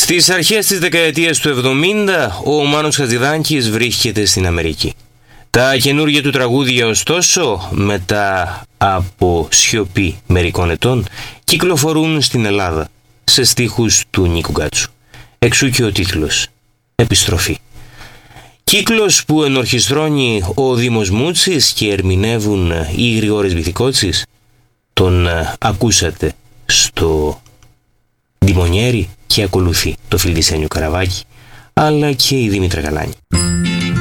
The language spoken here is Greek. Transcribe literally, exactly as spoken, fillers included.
Στις αρχές της δεκαετίας του εβδομήντα ο Μάνος Χατζηδάκης βρίσκεται στην Αμερική. Τα καινούργια του τραγούδια ωστόσο, μετά από σιωπή μερικών ετών, κυκλοφορούν στην Ελλάδα σε στίχους του Νίκου Γκάτσου. Εξού και ο τίτλος «Επιστροφή». Κύκλος που ενορχιστρώνει ο Δήμος Μούτσης και ερμηνεύουν οι Γρηγόρης Βυθικότσης. Τον ακούσατε στο Ντιμονιέρι και ακολουθεί το Φιλτισένιο Καραβάκι, αλλά και η Δήμητρα Γαλάνη.